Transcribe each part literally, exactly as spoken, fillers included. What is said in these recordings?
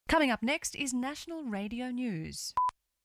Coming up next is National Radio News.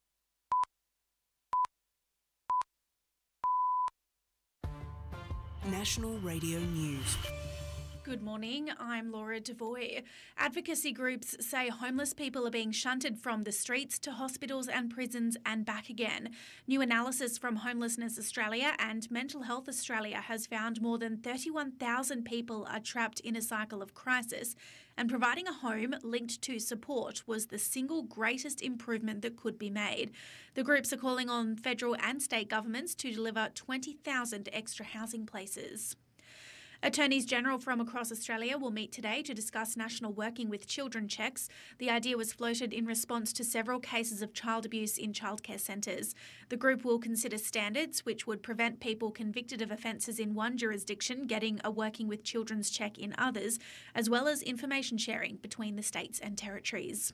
National Radio News. Good morning, I'm Laura Devoy. Advocacy groups say homeless people are being shunted from the streets to hospitals and prisons and back again. New analysis from Homelessness Australia and Mental Health Australia has found more than thirty-one thousand people are trapped in a cycle of crisis, and providing a home linked to support was the single greatest improvement that could be made. The groups are calling on federal and state governments to deliver twenty thousand extra housing places. Attorneys General from across Australia will meet today to discuss national Working with Children checks. The idea was floated in response to several cases of child abuse in childcare centres. The group will consider standards which would prevent people convicted of offences in one jurisdiction getting a Working with Children's check in others, as well as information sharing between the states and territories.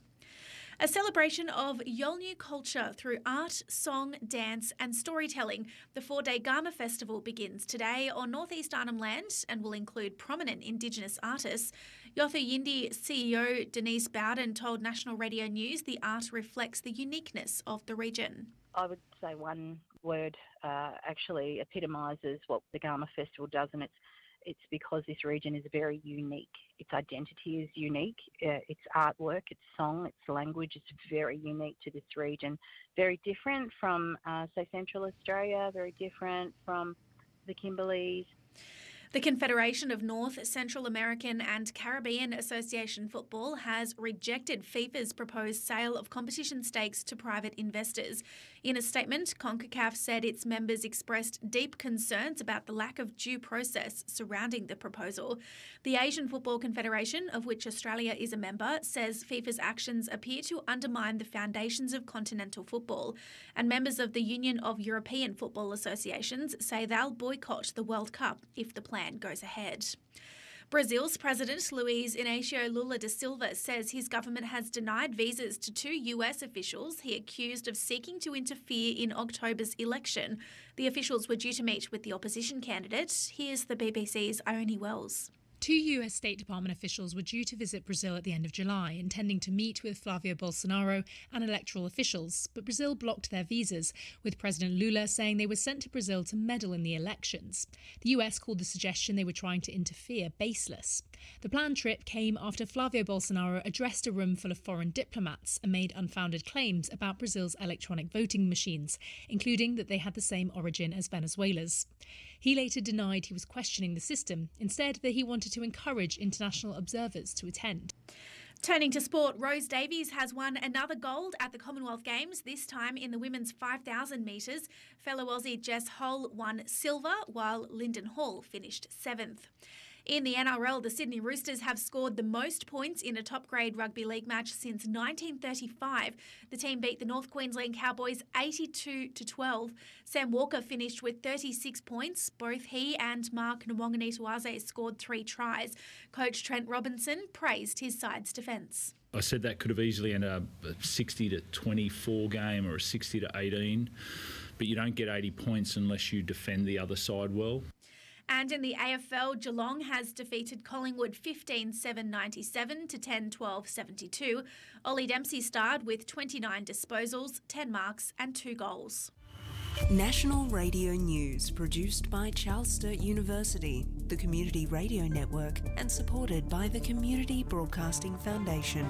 A celebration of Yolngu culture through art, song, dance and storytelling. The four-day Garma Festival begins today on North East Arnhem Land and will include prominent Indigenous artists. Yothu Yindi C E O Denise Bowden told National Radio News the art reflects the uniqueness of the region. I would say one word uh, actually epitomises what the Garma Festival does, and it's It's because this region is very unique. Its identity is unique. Uh, its artwork, its song, its language is very unique to this region. Very different from, uh, say, Central Australia, very different from the Kimberleys. The Confederation of North, Central American and Caribbean Association Football has rejected FIFA's proposed sale of competition stakes to private investors. In a statement, CONCACAF said its members expressed deep concerns about the lack of due process surrounding the proposal. The Asian Football Confederation, of which Australia is a member, says FIFA's actions appear to undermine the foundations of continental football. And members of the Union of European Football Associations say they'll boycott the World Cup if the plan goes ahead. Brazil's President Luiz Inácio Lula da Silva says his government has denied visas to two U S officials he accused of seeking to interfere in October's election. The officials were due to meet with the opposition candidate. Here's the B B C's Ione Wells. Two U S State Department officials were due to visit Brazil at the end of July, intending to meet with Flavio Bolsonaro and electoral officials, but Brazil blocked their visas, with President Lula saying they were sent to Brazil to meddle in the elections. The U S called the suggestion they were trying to interfere baseless. The planned trip came after Flavio Bolsonaro addressed a room full of foreign diplomats and made unfounded claims about Brazil's electronic voting machines, including that they had the same origin as Venezuela's. He later denied he was questioning the system, instead that he wanted to encourage international observers to attend. Turning to sport, Rose Davies has won another gold at the Commonwealth Games, this time in the women's five thousand metres. Fellow Aussie Jess Hull won silver, while Lyndon Hall finished seventh. In the N R L, the Sydney Roosters have scored the most points in a top-grade rugby league match since nineteen thirty-five. The team beat the North Queensland Cowboys eighty-two to twelve. Sam Walker finished with thirty-six points. Both he and Mark Nwanganituaze scored three tries. Coach Trent Robinson praised his side's defence. I said that could have easily ended up a sixty to twenty-four game or a sixty to eighteen, but you don't get eighty points unless you defend the other side well. And in the A F L, Geelong has defeated Collingwood fifteen seven ninety-seven to ten twelve seventy-two. Ollie Dempsey starred with twenty-nine disposals, ten marks and two goals. National Radio News, produced by Charles Sturt University, the Community Radio Network, and supported by the Community Broadcasting Foundation.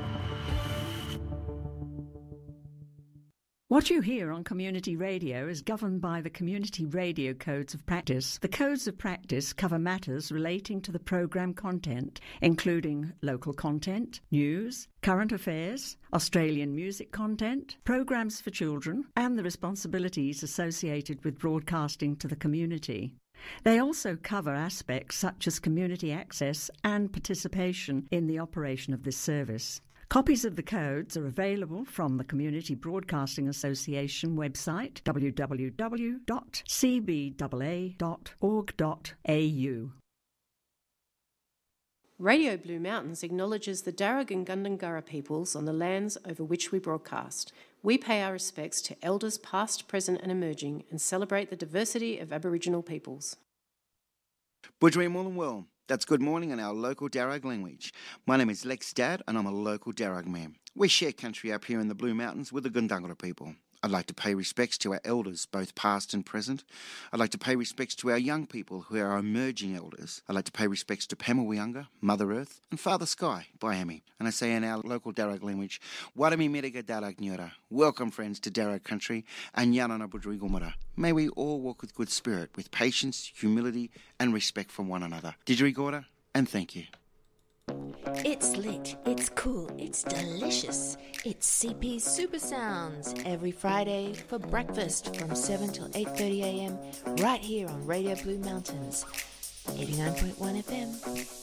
What you hear on community radio is governed by the Community Radio Codes of Practice. The Codes of Practice cover matters relating to the programme content, including local content, news, current affairs, Australian music content, programmes for children, and the responsibilities associated with broadcasting to the community. They also cover aspects such as community access and participation in the operation of this service. Copies of the codes are available from the Community Broadcasting Association website, w w w dot c b a a dot org dot a u. Radio Blue Mountains acknowledges the Darug and Gundungurra peoples on the lands over which we broadcast. We pay our respects to elders past, present and emerging and celebrate the diversity of Aboriginal peoples. Budjwin Mullenwell, That's good morning in our local Darug language. My name is Lex Dad and I'm a local Darug man. We share country up here in the Blue Mountains with the Gundungurra people. I'd like to pay respects to our elders, both past and present. I'd like to pay respects to our young people who are our emerging elders. I'd like to pay respects to Pemawiyanga, Mother Earth, and Father Sky, Bayami. And I say in our local Darug language, Warami Meriga Darug Nyora. Welcome, friends, to Darug country, and Yanana Budrigumara. May we all walk with good spirit, with patience, humility, and respect for one another. Didgerigora, and thank you. It's lit, it's cool, it's delicious. It's C P's Super Sounds every Friday for breakfast from seven till eight thirty a m right here on Radio Blue Mountains, eighty-nine point one F M.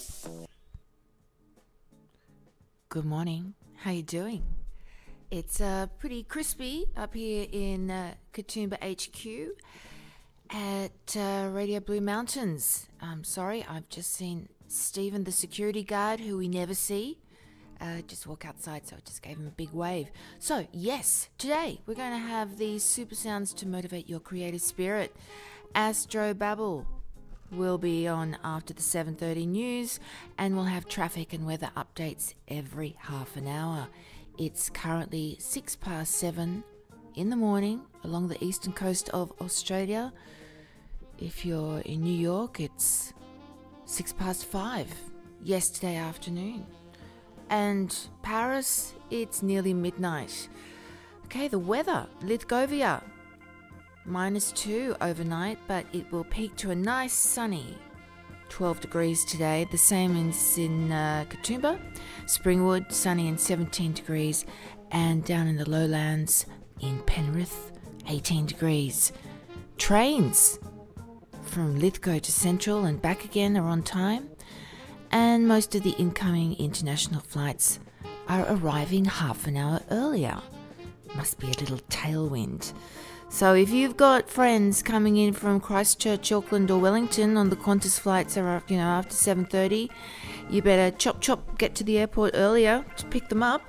Good morning. How you doing? It's uh, pretty crispy up here in uh, Katoomba H Q at uh, Radio Blue Mountains. I'm sorry, I've just seen Stephen, the security guard, who we never see, uh, just walk outside, so I just gave him a big wave. So, yes, today we're going to have these super sounds to motivate your creative spirit. Astro Babble will be on after the seven thirty news, and we'll have traffic and weather updates every half an hour. It's currently six past seven in the morning along the eastern coast of Australia. If you're in New York, it's six past five yesterday afternoon. And Paris, it's nearly midnight. Okay, the weather, Litgovia, minus two overnight, but it will peak to a nice sunny twelve degrees today. The same as in uh, Katoomba, Springwood, sunny and seventeen degrees, and down in the lowlands in Penrith, eighteen degrees. Trains from Lithgow to Central and back again are on time, and most of the incoming international flights are arriving half an hour earlier. Must be a little tailwind. So if you've got friends coming in from Christchurch, Auckland or Wellington on the Qantas flights are, you know, after seven thirty, you better chop chop get to the airport earlier to pick them up.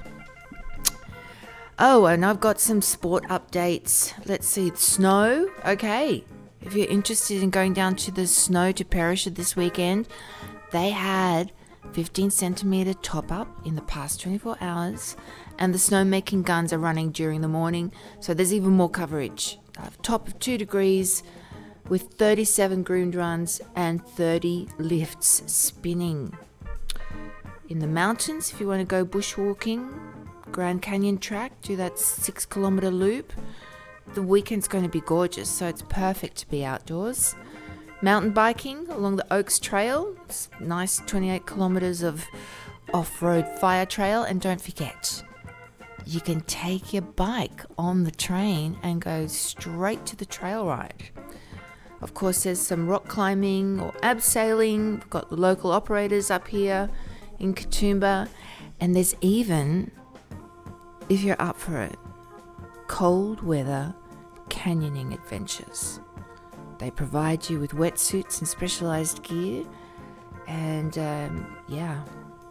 Oh, and I've got some sport updates. Let's see, snow. Okay. If you're interested in going down to the snow to Perisher this weekend, they had fifteen centimetre top up in the past twenty-four hours, and the snowmaking guns are running during the morning, so there's even more coverage. A top of two degrees with thirty-seven groomed runs and thirty lifts spinning. In the mountains, if you want to go bushwalking, Grand Canyon track, do that six kilometre loop. The weekend's going to be gorgeous, so it's perfect to be outdoors. Mountain biking along the Oaks Trail. It's nice twenty-eight kilometres of off-road fire trail. And don't forget, you can take your bike on the train and go straight to the trail ride. Of course, there's some rock climbing or abseiling. We've got the local operators up here in Katoomba. And there's even, if you're up for it, cold weather canyoning adventures. They provide you with wetsuits and specialized gear, and um, yeah,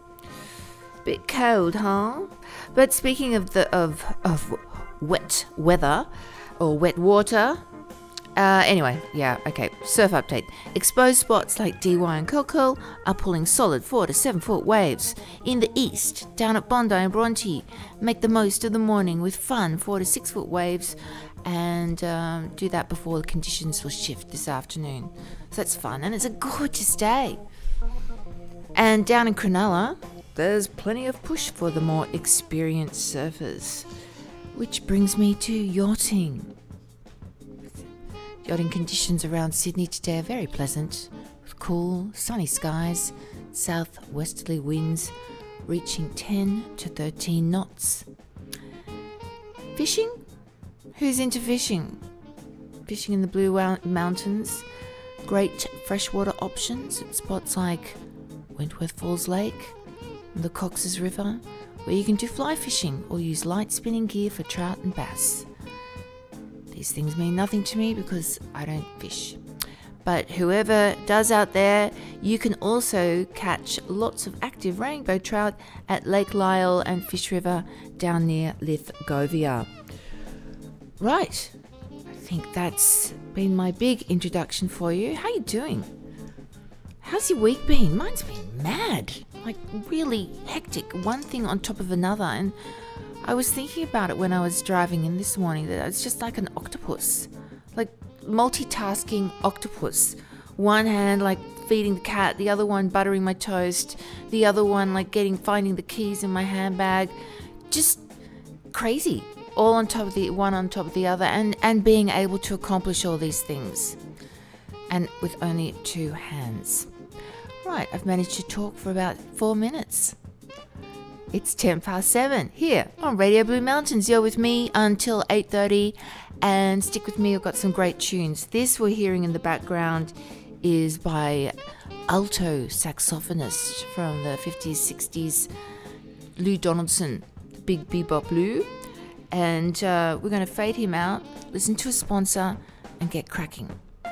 bit cold, huh? But speaking of the of of wet weather or wet water, uh, anyway, yeah, okay. Surf update: exposed spots like D Y and Coco are pulling solid four to seven foot waves. In the east, down at Bondi and Bronte, make the most of the morning with fun four to six foot waves, and um, do that before the conditions will shift this afternoon. So that's fun, and it's a gorgeous day. And down in Cronulla, there's plenty of push for the more experienced surfers, which brings me to yachting. Yachting conditions around Sydney today are very pleasant, with cool, sunny skies, southwesterly winds reaching ten to thirteen knots. Fishing? Who's into fishing? Fishing in the Blue Mountains. Great freshwater options at spots like Wentworth Falls Lake and the Cox's River, where you can do fly fishing or use light spinning gear for trout and bass. These things mean nothing to me because I don't fish. But whoever does out there, you can also catch lots of active rainbow trout at Lake Lyell and Fish River down near Lithovia. Right, I think that's been my big introduction for you. How you doing? how's your week been? Mine's been mad, like really hectic, one thing on top of another. And I was thinking about it when I was driving in this morning, that it's just like an octopus, like multitasking octopus. One hand like feeding the cat, the other one buttering my toast, the other one like getting finding the keys in my handbag. Just crazy, all on top of the one on top of the other, and and being able to accomplish all these things, and with only two hands. Right, I've managed to talk for about four minutes. It's ten past seven here on Radio Blue Mountains. You're with me until eight thirty, and stick with me. I've got some great tunes. This we're hearing in the background is by alto saxophonist from the fifties, sixties, Lou Donaldson, Big Bebop Lou. And uh, we're going to fade him out, listen to a sponsor, and get cracking.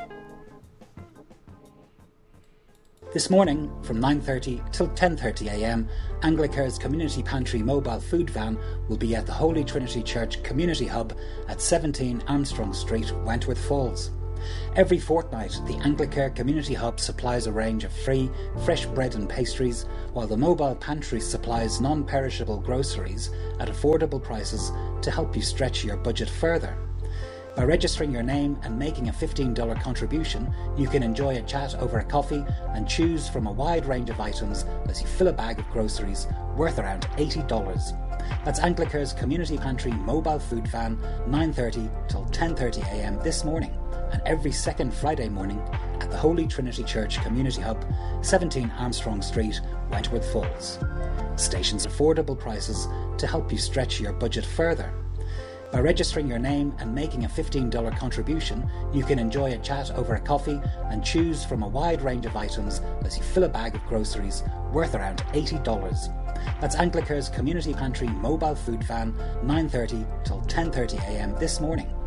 This morning, from nine thirty till ten thirty a m, Anglicare's Community Pantry mobile food van will be at the Holy Trinity Church Community Hub at seventeen Armstrong Street, Wentworth Falls. Every fortnight, the Anglicare Community Hub supplies a range of free, fresh bread and pastries, while the mobile pantry supplies non-perishable groceries at affordable prices to help you stretch your budget further. By registering your name and making a fifteen dollars contribution, you can enjoy a chat over a coffee and choose from a wide range of items as you fill a bag of groceries worth around eighty dollars. That's Anglicare's Community Pantry mobile food van, nine thirty till ten thirty a m this morning, and every second Friday morning at the Holy Trinity Church Community Hub, seventeen Armstrong Street, Wentworth Falls. Stations affordable prices to help you stretch your budget further. By registering your name and making a fifteen dollars contribution, you can enjoy a chat over a coffee and choose from a wide range of items as you fill a bag of groceries worth around eighty dollars. That's Anglicare's Community Pantry mobile food van, nine thirty till ten thirty a m this morning,